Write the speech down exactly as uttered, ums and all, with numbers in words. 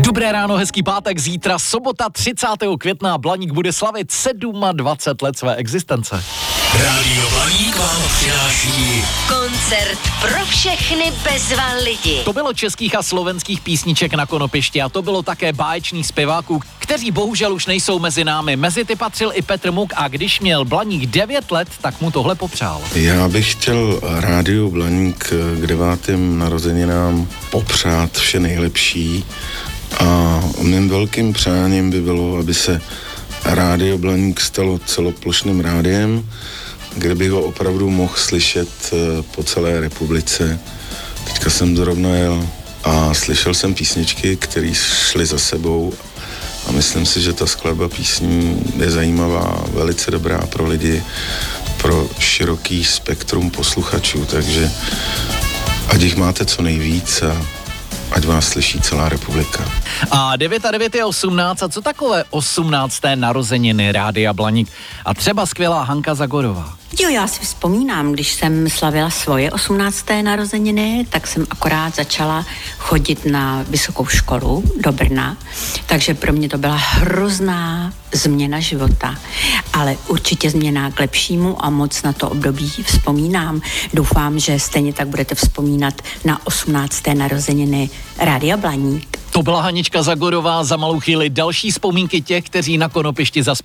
Dobré ráno, hezký pátek, zítra sobota třicátého května Blaník bude slavit dvacet sedm let své existence. Rádio Blaník vám přináší koncert pro všechny bezva lidi. To bylo českých a slovenských písniček na konopišti a to bylo také báječných zpěváků, kteří bohužel už nejsou mezi námi. Mezi ty patřil i Petr Muk a když měl Blaník devět let, tak mu tohle popřál. Já bych chtěl Rádiu Blaník k devátým narozeninám popřát vše nejlepší a mým velkým přáním by bylo, aby se Rádio Blaník stalo celoplošným rádiem, kde bych ho opravdu mohl slyšet po celé republice. Teďka jsem zrovna jel a slyšel jsem písničky, které šly za sebou a myslím si, že ta skladba písní je zajímavá, velice dobrá pro lidi, pro široký spektrum posluchačů, takže ať jich máte co nejvíc a ať vás slyší celá republika. A devět a devět je osmnáct, a co takové osmnácté narozeniny Rádia Blaník? A třeba skvělá Hanka Zagorová. Jo, já si vzpomínám, když jsem slavila svoje osmnácté narozeniny, tak jsem akorát začala chodit na vysokou školu do Brna, takže pro mě to byla hrozná změna života, ale určitě změna k lepšímu a moc na to období vzpomínám. Doufám, že stejně tak budete vzpomínat na osmnácté narozeniny Rádia Blaník. To byla Hanička Zagorová, za malou chvíli další vzpomínky těch, kteří na konopišti zaspívali.